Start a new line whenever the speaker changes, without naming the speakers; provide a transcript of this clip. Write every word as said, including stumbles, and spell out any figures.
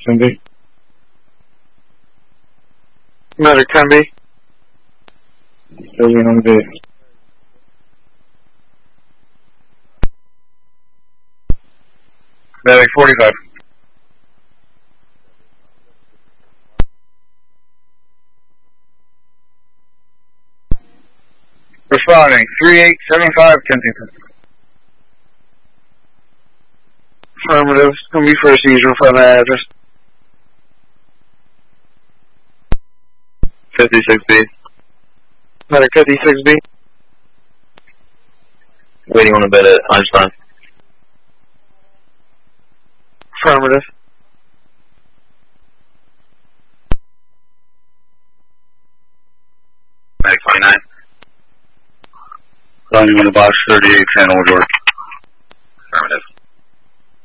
ten B.
Medic ten B.
Still waiting on the base.
Medic forty-five. Responding, three eight seven five Kensington. Affirmative, it's going to be for a seizure from that address. fifty-six B. Medic fifty-six B.
Waiting on a bed at Einstein.
Affirmative.
Medic twenty-nine.
Landing on the box thirty-eight, channel door.